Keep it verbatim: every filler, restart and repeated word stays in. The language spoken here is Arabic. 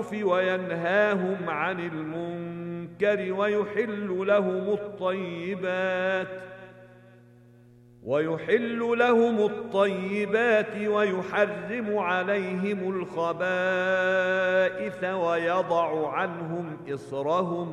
بالمعروف وينهاهم عن المنكر ويحل لهم الطيبات ويحل لهم الطيبات ويحرم عليهم الخبائث ويضع عنهم إصرهم